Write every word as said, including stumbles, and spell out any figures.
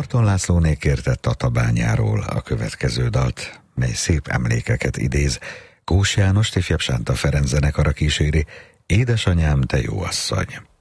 Marton Lászlóné kérte Tatabányáról a következő dalt, mely szép emlékeket idéz. Kós Jánost ifjabb Sánta Ferenc zenekara kíséri, Édesanyám, te jó asszony.